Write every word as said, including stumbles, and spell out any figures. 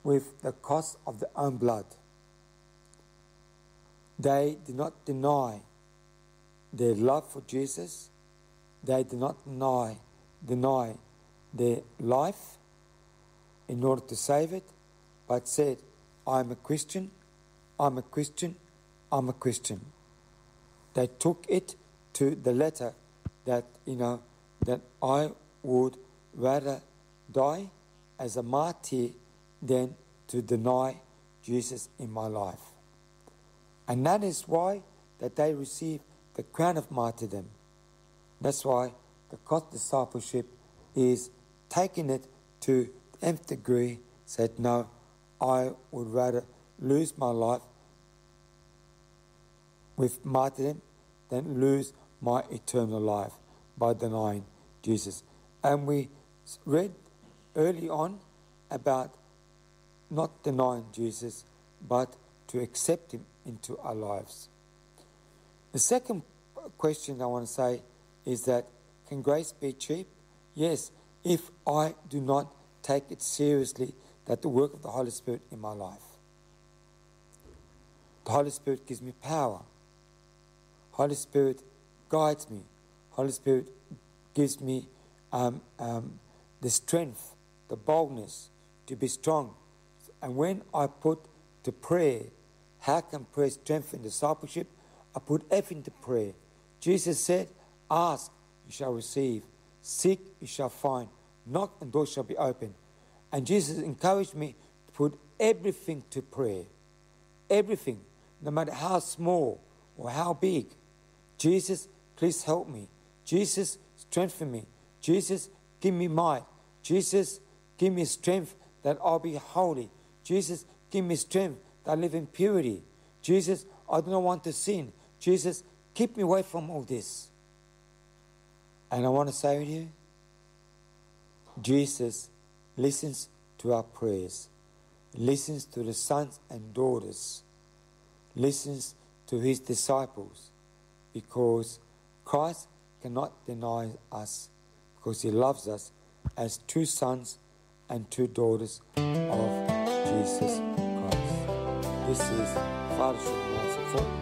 with the cost of their own blood. They did not deny their love for Jesus. They did not deny, deny their life in order to save it, but said, I'm a Christian, I'm a Christian, I'm a Christian. They took it to the letter that, you know, that I would rather die as a martyr than to deny Jesus in my life. And that is why that they received the crown of martyrdom. That's why the cost of discipleship is taking it to the nth degree, said, no, I would rather lose my life with martyrdom than lose my eternal life by denying Jesus. And we read early on about not denying Jesus, but to accept him into our lives. The second question I want to say is that, can grace be cheap? Yes, if I do not take it seriously, that the work of the Holy Spirit in my life. The Holy Spirit gives me power. Holy Spirit guides me. Holy Spirit gives me um, um, the strength, the boldness to be strong. And when I put to prayer, how can prayer strengthen discipleship? I put everything to prayer. Jesus said, ask, you shall receive. Seek, you shall find. Knock, and doors shall be opened. And Jesus encouraged me to put everything to prayer. Everything, no matter how small or how big. Jesus, please help me. Jesus, strengthen me. Jesus, give me might. Jesus, give me strength that I'll be holy. Jesus, give me strength that I live in purity. Jesus, I do not want to sin. Jesus, keep me away from all this. And I want to say to you, Jesus listens to our prayers, listens to the sons and daughters, listens to his disciples, because Christ cannot deny us, because he loves us as true sons and true daughters of Jesus Christ. This is Fellowship Four.